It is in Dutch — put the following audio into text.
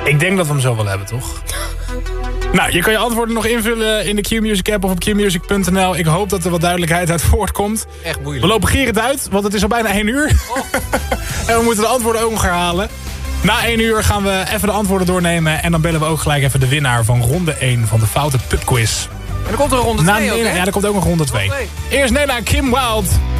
Ik denk dat we hem zo wel hebben, toch? Nou, je kan je antwoorden nog invullen in de Q-Music app of op qmusic.nl. Ik hoop dat er wat duidelijkheid uit voortkomt. Echt moeilijk. We lopen Gerrit uit, want het is al bijna 1 uur. Oh. En we moeten de antwoorden ook nog herhalen. Na 1 uur gaan we even de antwoorden doornemen. En dan bellen we ook gelijk even de winnaar van ronde 1 van de Foute Pubquiz. En dan komt er een ronde 2 ook, hè? Ja, er komt ook nog ronde 2. Eerst Nena Kim Wilde.